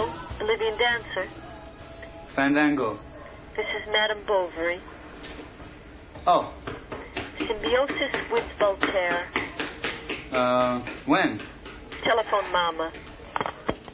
Hello, Bolivian dancer. Fandango. This is Madame Bovary. Oh. Symbiosis with Voltaire. When? Telephone Mama.